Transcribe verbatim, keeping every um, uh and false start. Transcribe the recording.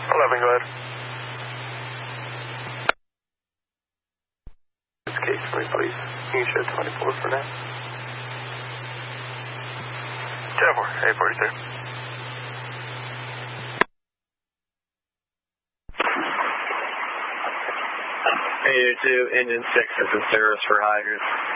eleven, go ahead. This case for me, please. Can you show twenty-four for now? ten four, eight forty-two. eight two, engine six, this is service for hydrant.